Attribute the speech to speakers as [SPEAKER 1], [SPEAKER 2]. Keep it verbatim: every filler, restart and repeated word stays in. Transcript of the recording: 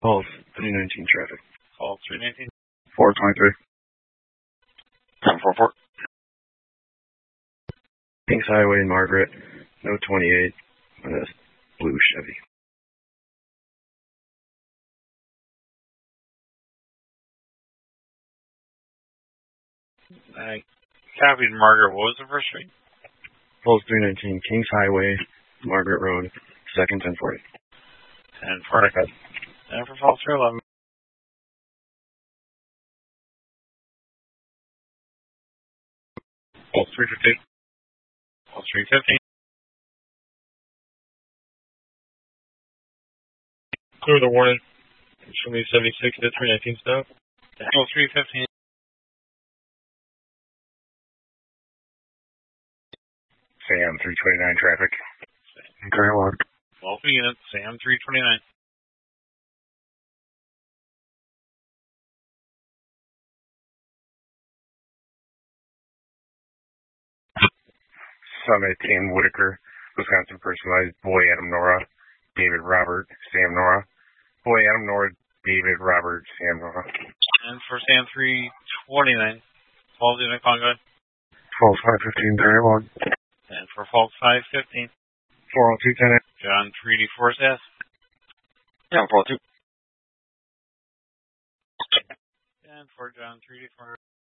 [SPEAKER 1] Falls three nineteen traffic.
[SPEAKER 2] Falls three nineteen.
[SPEAKER 1] four twenty-three.
[SPEAKER 2] ten four four.
[SPEAKER 1] Kings Highway, Margaret. No twenty-eight. On a blue Chevy.
[SPEAKER 2] I copied Margaret. What was the first street?
[SPEAKER 1] Falls three nineteen. Kings Highway, Margaret Road. Second ten forty.
[SPEAKER 2] ten forty. And for Falls three eleven. Falls three fifteen. Falls three fifteen.
[SPEAKER 3] Clear the warning. Show me seventy-six to three nineteen stop.
[SPEAKER 2] Falls three fifteen.
[SPEAKER 1] Sam three twenty-nine traffic. Okay, log.
[SPEAKER 2] Alpha unit, Sam three twenty-nine.
[SPEAKER 1] Summit in Whitaker, Wisconsin. Personalized. Boy Adam Nora. David Robert. Sam Nora. Boy Adam Nora. David Robert. Sam Nora.
[SPEAKER 2] And for Sam three twenty-nine. Falls unit Congo.
[SPEAKER 1] Falls five fifteen. Very long.
[SPEAKER 2] And for Falls five fifteen.
[SPEAKER 1] four oh two ten.
[SPEAKER 2] John three D four S.
[SPEAKER 3] Yeah, four two.
[SPEAKER 2] And for John three D four.